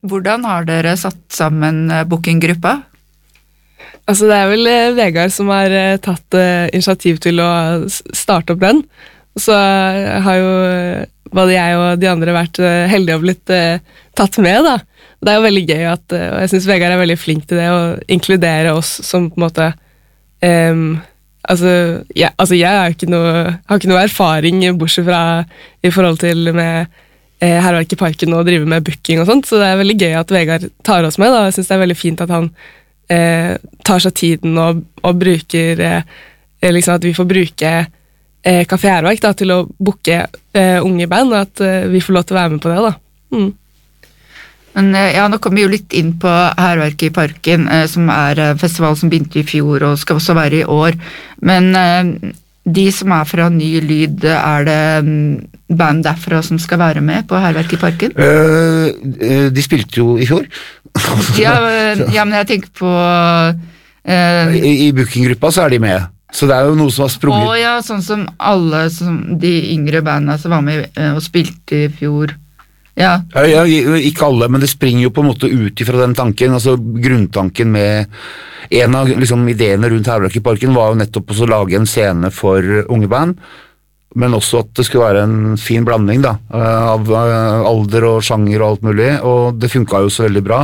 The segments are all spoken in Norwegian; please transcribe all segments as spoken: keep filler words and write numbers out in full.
Hvordan har dere satt sammen bookinggruppa? Altså det er vel eh, Vegard som har eh, tatt eh, initiativ til å s- starte opp den. Så eh, har jo eh, både jeg og de andre vært eh, heldige og blitt eh, tatt med da. Det er jo veldig gøy at, eh, og jeg synes Vegard er veldig flink til det, å inkludere oss som på en måte, em, altså, ja, altså jeg har ikke, noe, har ikke noe erfaring bortsett fra i forhold til med eh, Herverk i Parken og drive med booking og sånt, så det er veldig gøy at Vegard tar oss med da. Jeg synes det er veldig fint at han eh, tar seg tiden og, og bruker eh, liksom at vi får bruke eh, Café Herverk da, til å booke eh, unge band, og at eh, vi får lov til å være med på det da. Mm. Men eh, ja, nå kommer vi jo litt inn på Herverk i Parken, eh, som er eh, festival som begynte i fjor og skal også være i år. Men eh, de som er fra Ny Lyd, er det mm, band derfra som skal være med på Herverk i Parken? Uh, uh, de spilte jo i fjor. Ja, eh, ja, men jeg tenker på eh, I, I bookinggruppa så er de med. Så det er jo noe som har Å sprunget. ja, sånn som alle som, de yngre bandene som var med eh, og spilte i fjor. Ja, Ja, ja, ikke alle, men det springer jo på en måte ut ifra den tanken. Altså grunntanken med en av liksom, ideene rundt Herverk i Parken var jo nettopp også å lage en scene for unge band, men også at det skulle være en fin blanding da, av eh, alder og sjanger og alt mulig, og det funket jo så veldig bra.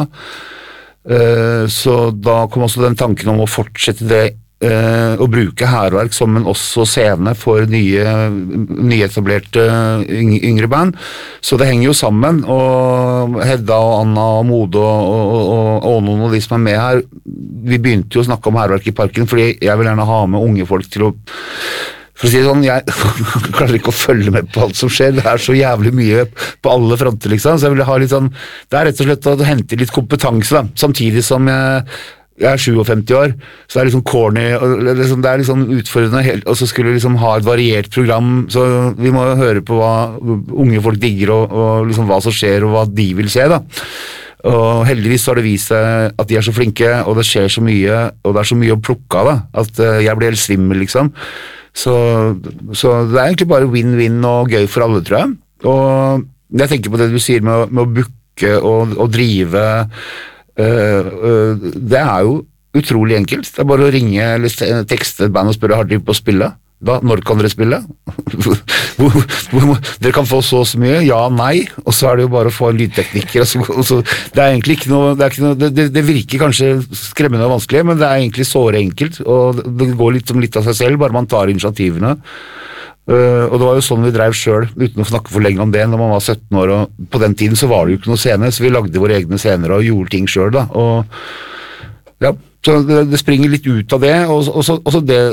Eh, Så da kom også den tanken om å fortsette det, eh, å bruke Herverk som en også scene for nye, nyetablerte yng- yngre band. Så det henger jo sammen, og Hedda og Anna og Mode og, og, og, og noen av de som er med her, vi begynte jo å snakke om Herverk i Parken, fordi jeg vil gjerne ha med unge folk til å, for å si det sånn, jeg klarer ikke å følge med på alt som skjer, det er så jævlig mye på alle fronter liksom, så jeg vil ha litt sånn, det er rett og slett å hente litt kompetanse da, samtidig som jeg, jeg er femtisju år, så det er liksom corny, og liksom, det er liksom utfordrende, helt, og så skulle vi liksom ha et variert program, så vi må høre på hva unge folk digger, og, og liksom hva som skjer, og hva de vil se da. Og heldigvis har det vist seg at de er så flinke, og det skjer så mye, og det er så mye å plukke av da, at uh, jeg blir helt svimmel liksom. Så, så det er egentlig bare win-win og gøy for alle, tror jeg. Og jeg tenker på det du sier med, med å booke og, og drive, uh, uh, det er jo utrolig enkelt. Det er bare å ringe eller tekste et band og spørre, har de på å spille? Da, når kan dere spille? hvor, hvor, dere kan få så og så mye, ja, nei, og så er det jo bare å få en lydtekniker. Og så, og så, det er egentlig ikke noe, det, er ikke noe det, det, det virker kanskje skremmende og vanskelig, men det er egentlig såre enkelt, og det går litt som litt av seg selv, bare man tar initiativene. Uh, og det var jo sånn vi drev selv, uten å snakke for lenge om det, når man var sytten år, og på den tiden så var det jo ikke noe scene, så vi lagde våre egne scener og gjorde ting selv da, og ja, så det, det springer litt ut av det, og, og, så, og så det,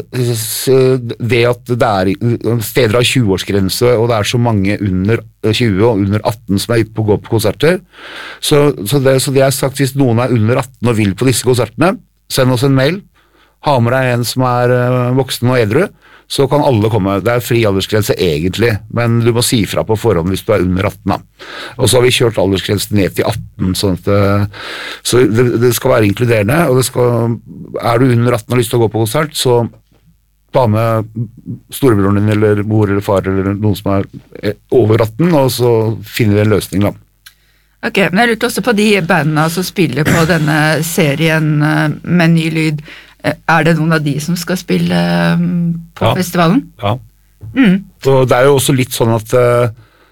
det at det er steder av tjue-årsgrense, og det er så mange under tjue og under atten som er ute på å gå på konserter, så, så, det, så det er sagt, hvis noen er under atten og vil på disse konsertene, send oss en mail, ha med deg en som er voksen og edru, så kan alle komme. Det er fri aldersgrense egentlig, men du må si fra på forhånd hvis du er under atten da. Og så har vi kjørt aldersgrensen ned til atten, sånn at det, så det, det skal være inkluderende, og det skal, er du under atten og har lyst til å gå på konsert, så ta med storebroren din, eller mor eller far, eller noen som er over atten, og så finner vi en løsning da. ok, men jeg lurte også på de bandene som spiller på denne serien eh, med Ny Lyd. Eh, Er det noen av de som skal spille eh, på Ja. festivalen? Ja. Mm. Og det er jo også litt sånn at uh,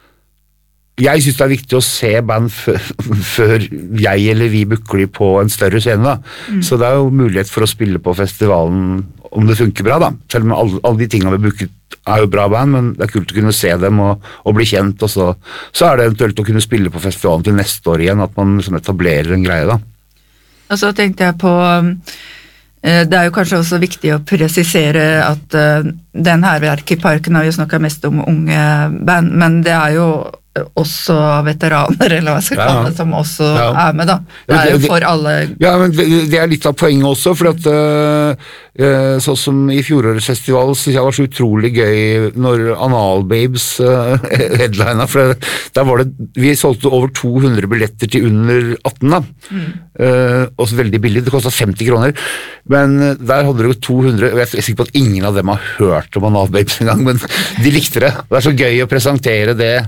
jeg synes det er viktig å se band før jeg eller vi booker de på en større scene da. Mm. Så det er jo mulighet for å spille på festivalen om det funker bra da. Selv om alle, alle de tingene vi booket er jo bra band, men det er kult å kunne se dem og, og bli kjent, og så, så er det eventuelt å kunne spille på festivalen til neste år igjen, at man liksom etablerer en greie da. Og så tenkte jeg på, eh, det er jo kanskje også viktig å presisere at eh, den Herverk i Parken har jo snakket mest om unge band, men det er jo også veteraner, eller hva jeg skal Ja. kalle det, som også Ja. er med da. Det er jo for alle. Ja, men det, det er litt av poenget også, for at uh, uh, sånn som i fjorårets festival synes jeg var så utrolig gøy når Anal Babes uh, headlina, for det, der var det, vi solgte over to hundre billetter til under atten da, mm. uh, også veldig billig, det kostet femti kroner, men uh, der hadde det jo to hundre, og jeg er sikker på at ingen av dem har hørt om Anal Babes en gang, men de likte det, det er så gøy å presentere det.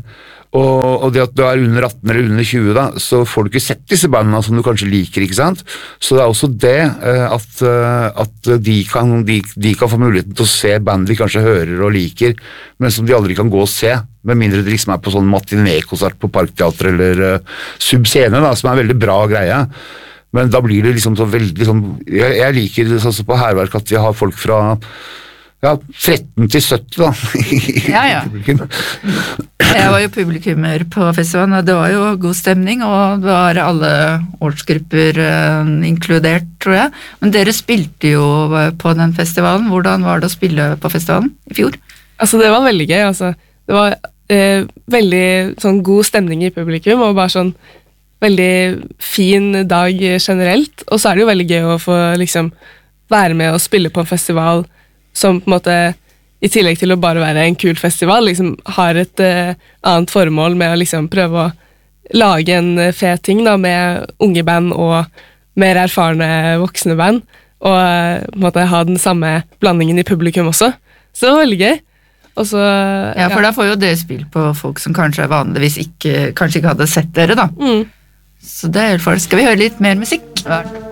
Og, og det at du er under atten eller under tjue da, så får du ikke sett disse bandene som du kanskje liker, ikke sant? Så det er også det at, at de, kan, de, de kan få muligheten til å se band de kanskje hører og liker, men som de aldri kan gå og se, med mindre de liksom er på sånn matiné-konsert på Parkteater eller uh, Subscene da, som er en veldig bra greie. Men da blir det liksom så veldig sånn, jeg, jeg liker sånn på Hærverk at vi har folk fra ja, tretten til sytti da. Ja, ja. Jeg var jo publikummer på festivalen, og det var jo god stemning, og det var alle årsgrupper uh, inkludert, tror jeg. Men dere spilte jo på den festivalen. Hvordan var det å spille på festivalen i fjor? Altså, det var veldig gøy, altså. Det var eh, veldig sånn god stemning i publikum, og bare sånn veldig fin dag generelt. Og så er det jo veldig gøy å få liksom være med og spille på en festival som på en måte, i tillegg til å bare være en kul festival, liksom har et uh, annet formål med å liksom prøve å lage en fet ting da, med unge band og mer erfarne voksne band, og uh, på en måte ha den samme blandingen i publikum også. Så det var veldig gøy. Og så, ja, for ja. Da får jo dere spill på folk som kanskje vanligvis ikke, kanskje ikke hadde sett dere da. Mm. Så det er helt for. Skal vi høre litt mer musikk? Ja.